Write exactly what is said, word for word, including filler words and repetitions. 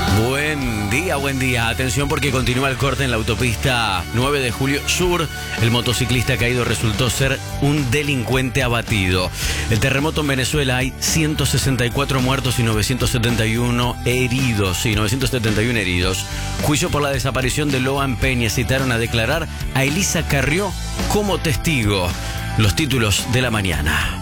Buen día, buen día. Atención porque continúa el corte en la autopista nueve de julio Sur. El motociclista caído resultó ser un delincuente abatido. El terremoto en Venezuela, hay ciento sesenta y cuatro muertos y novecientos setenta y uno heridos. Sí, novecientos setenta y uno heridos. Juicio por la desaparición de Loan Peña. Citaron a declarar a Elisa Carrió como testigo. Los títulos de la mañana.